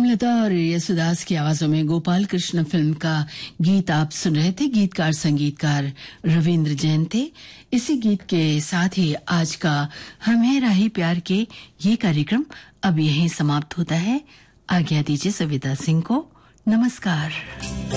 हेमलता और यशुदास की आवाजों में गोपाल कृष्ण फिल्म का गीत आप सुन रहे थे। गीतकार संगीतकार रविंद्र जैन थे। इसी गीत के साथ ही आज का हम है राही प्यार के ये कार्यक्रम अब यहीं समाप्त होता है। आज्ञा दीजिए सविता सिंह को। नमस्कार।